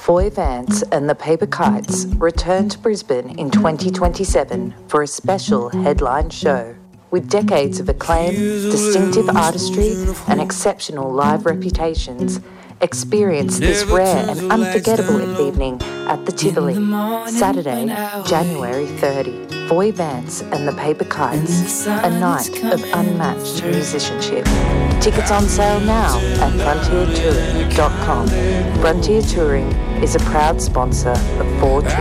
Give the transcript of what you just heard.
Foy Vance and the Paper Kites return to Brisbane in 2027 for a special headline show. With decades of acclaim, distinctive artistry and exceptional live reputations, experience this rare and unforgettable evening at the Tivoli, Saturday, January 30. Foy Vance and the Paper Kites, a night of unmatched musicianship. Tickets on sale now at frontiertouring.com. Frontier Touring is a proud sponsor of 4 Trips.